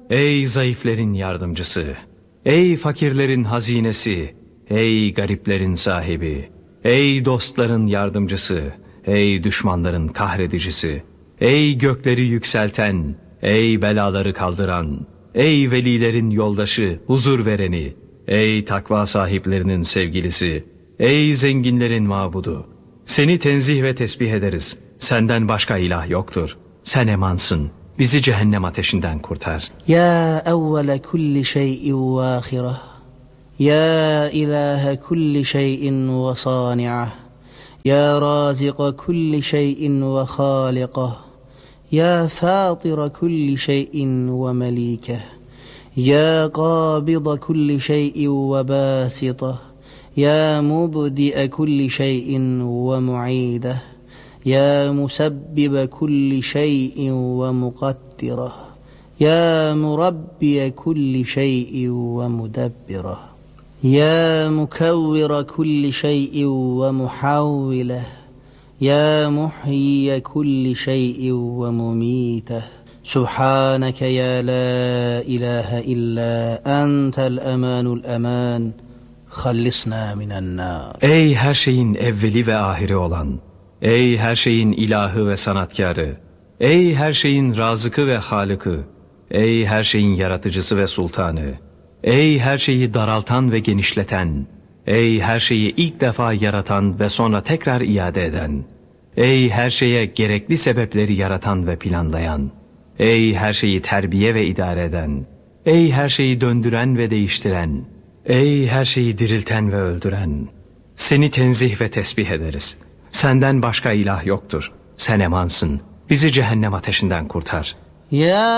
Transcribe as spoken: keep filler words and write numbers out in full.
Ey zayıflerin yardımcısı, ey fakirlerin hazinesi, ey gariplerin sahibi, ey dostların yardımcısı, ey düşmanların kahredicisi, ey gökleri yükselten, ey belaları kaldıran, ey velilerin yoldaşı, huzur vereni, ey takva sahiplerinin sevgilisi, ey zenginlerin mabudu. Seni tenzih ve tesbih ederiz. Senden başka ilah yoktur. Sen emansın. Bizi cehennem ateşinden kurtar. Ya evvele kulli şeyin ve ahireh. Ya ilahe kulli şeyin ve sani'ah. Ya razika kulli şeyin ve halikah. Ya fatira kulli şeyin ve melikeh. Ya qabida kulli şeyin ve basitah. Ya mubdi'e kulli şeyin ve mu'ideh. Ya musebbibe kulli şeyin ve mukaddireh. Ya murabbiye kulli şeyin ve mudabbireh. Ya mukavvira kulli şeyin ve muhavvileh. Ya muhyiye kulli şeyin ve mumiteh. Subhaneke ya la ilahe illa entel emanul eman. Hallisna minen nar. Ey her şeyin evveli ve ahiri olan, ey her şeyin ilahı ve sanatkarı, ey her şeyin razıkı ve halıkı, ey her şeyin yaratıcısı ve sultanı, ey her şeyi daraltan ve genişleten, ey her şeyi ilk defa yaratan ve sonra tekrar iade eden, ey her şeye gerekli sebepleri yaratan ve planlayan, ey her şeyi terbiye ve idare eden, ey her şeyi döndüren ve değiştiren, ey her şeyi dirilten ve öldüren, seni tenzih ve tesbih ederiz. Senden başka ilah yoktur. Sen emansın. Bizi cehennem ateşinden kurtar. Ya